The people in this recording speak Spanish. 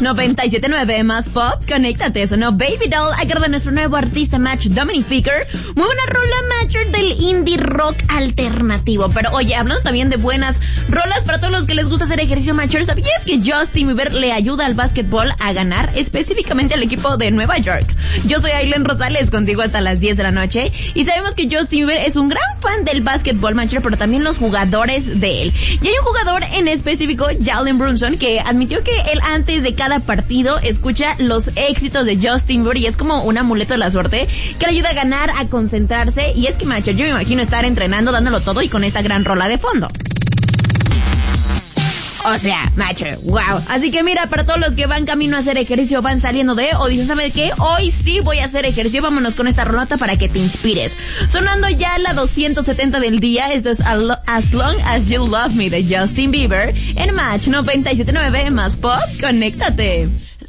97.9 más pop, conéctate, sonó Baby Doll a cargo de nuestro nuevo artista Match, Dominic Ficker. Muy buena rola, Matcher, del indie rock alternativo. Pero oye, hablando también de buenas rolas para todos los que les gusta hacer ejercicio, Matcher, ¿sabías que Justin Bieber le ayuda al básquetbol a ganar, específicamente al equipo de Nueva York? Yo soy Aileen Rosales, contigo hasta las 10 de la noche, y sabemos que Justin Bieber es un gran fan del básquetbol, Matcher, pero también los jugadores de él. Y hay un jugador en específico, Jalen Brunson, que admitió que él antes de cada partido escucha los éxitos de Justin Bieber y es como un amuleto de la suerte que le ayuda a ganar, a concentrarse. Y es que, macho, yo me imagino estar entrenando, dándolo todo y con esta gran rola de fondo. O sea, macho, wow. Así que mira, para todos los que van camino a hacer ejercicio, van saliendo o dicen, ¿sabes qué? Hoy sí voy a hacer ejercicio, vámonos con esta rolota para que te inspires. Sonando ya la 270 del día, esto es As Long As You Love Me de Justin Bieber en Match 97.9 más pop, conéctate.